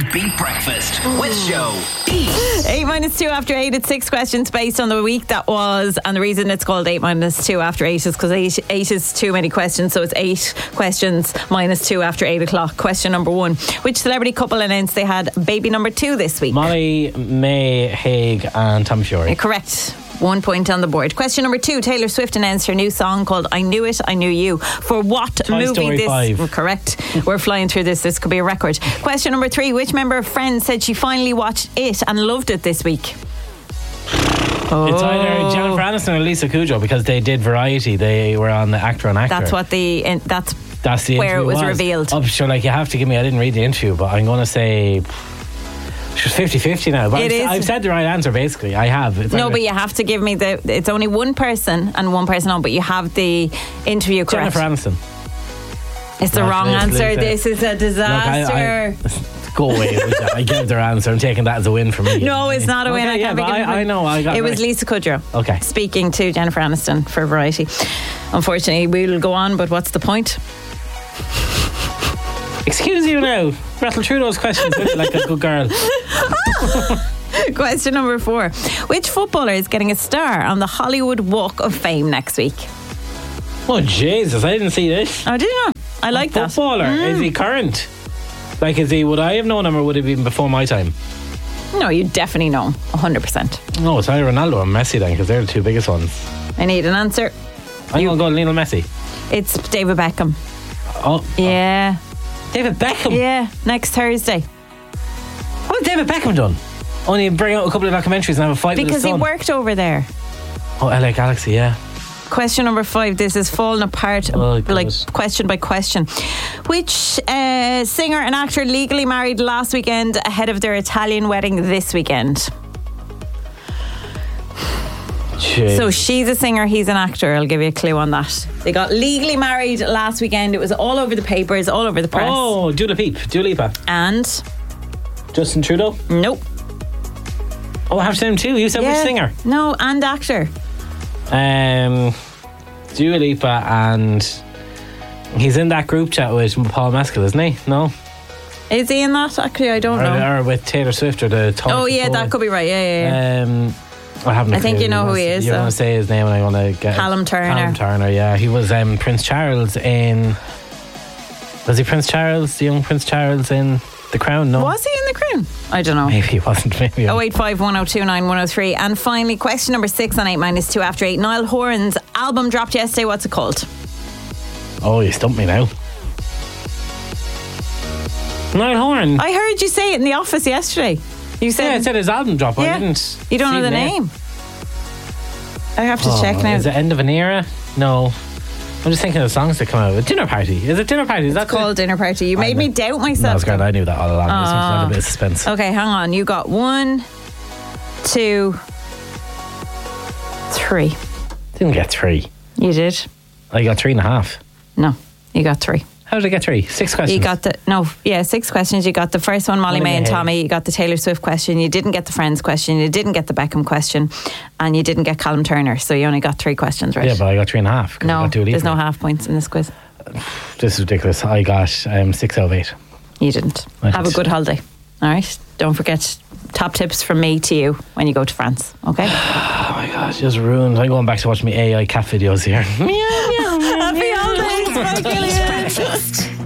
Beat Breakfast with Joe. Beat. 8 minus 2 after 8. It's 6 questions based on the week that was. And the reason it's called 8 minus 2 after 8 is because 8 is too many questions. So it's 8 questions minus 2 after 8 o'clock. Question number 1. Which celebrity couple announced they had baby number 2 this week? Molly May Haig and Tom Fury. Correct. 1 point on the board. Question number 2. Taylor Swift announced her new song called I Knew It, I Knew You. For what Toy movie Story this? 5. Correct. We're flying through this. This could be a record. Question number 3. Which member of Friends said she finally watched it and loved it this week? It's either Jennifer Aniston or Lisa Kudrow because they did Variety. They were on the Actor on Actor. That's what That's the where it interview was revealed. Oh, sure, like you have to give me. I didn't read the interview, but I'm going to say she's 50-50 now. But I've said the right answer. Basically, I have. But you have to give me it's only one person and one person on, but you have the interview correct. Jennifer Aniston. It's the wrong answer. This is a disaster. Go away with that. I gave their answer. I'm taking that as a win for me. No, it's not a win. Okay, I know. I got it was Lisa Kudrow. Okay. Speaking to Jennifer Aniston for Variety. Unfortunately, we'll go on, but what's the point? Excuse you now. Rattle through those questions with it like a good girl. Question number 4. Which footballer is getting a star on the Hollywood Walk of Fame next week? Oh, Jesus. I didn't see this. Oh, did you not? I like that. Footballer. Is he current? Like, would I have known him or would it have been before my time? No, you definitely know 100%. No, it's either Ronaldo or Messi then, because they're the two biggest ones. I need an answer. I'm going to go Lionel Messi. It's David Beckham. Oh. Yeah. David Beckham? Yeah, next Thursday. What has David Beckham done? Only bring out a couple of documentaries and have a fight with his son. Because he worked over there. Oh, LA Galaxy, yeah. Question number 5. This is falling apart like question by question. Which singer and actor legally married last weekend ahead of their Italian wedding this weekend? Jeez. So she's a singer, he's an actor. I'll give you a clue on that. They got legally married last weekend. It was all over the papers, all over the press. Oh, Dua Lipa. And? Justin Trudeau? Nope. Oh, I have to say him too. You said which singer? No, and actor. Dua Lipa, and he's in that group chat with Paul Mescal, isn't he? No? Is he in that? Actually, I don't know. Or with Taylor Swift or the Tom. Oh, yeah, that could be right. Yeah. I think you know who he is. You want to say his name and I want to get Callum Turner. Callum Turner, yeah. He was Prince Charles in... Was he Prince Charles, the young Prince Charles in The Crown? No. Was he in The Crown? I don't know. Maybe he wasn't. Maybe. 085 1029 103. And finally, question number 6 on 8 minus 2 after 8. Niall Horan's album dropped yesterday. What's it called? Oh, you stumped me now. Niall Horan. I heard you say it in the office yesterday. You said I said his album drop. Yeah. I didn't. You don't know the name? I have to check now. Is it End of an Era? No. I'm just thinking of the songs that come out. Dinner Party. Is it Dinner Party? Is that called Dinner Party? You made me doubt myself. No, it's great. I knew that all along. It's a little bit of suspense. Okay, hang on. You got 1, 2, 3. Didn't get 3. You did. I got 3.5. No, you got 3. How did I get 3? 6 questions. You got 6 questions. You got the first one, Molly May and Tommy. You got the Taylor Swift question. You didn't get the Friends question. You didn't get the Beckham question, and you didn't get Callum Turner. So you only got 3 questions, right? Yeah, but I got 3.5. No, there's no half points in this quiz. This is ridiculous. I got 6 out of 8. You didn't. Have a good holiday. All right. Don't forget top tips from me to you when you go to France. Okay. Oh my God, just ruined. I'm going back to watch my AI cat videos here. Happy holidays, Mike Gillian. Breakfast.